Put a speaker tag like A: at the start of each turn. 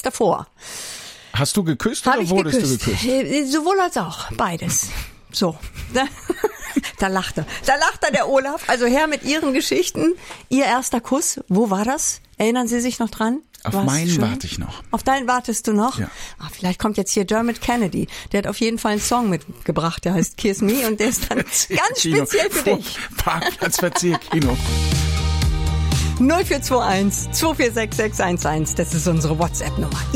A: davor.
B: Hast du geküsst oder wurdest du geküsst?
A: Sowohl als auch, beides. So. Da lachte der Olaf. Also her mit Ihren Geschichten. Ihr erster Kuss, wo war das? Erinnern Sie sich noch dran?
B: Auf meinen warte ich noch.
A: Auf deinen wartest du noch?
B: Ja.
A: Vielleicht kommt jetzt hier Dermot Kennedy. Der hat auf jeden Fall einen Song mitgebracht, der heißt Kiss Me und der ist dann ganz speziell für dich.
B: Parkplatzverzierkino.
A: 0421 246 611, das ist unsere WhatsApp-Nummer.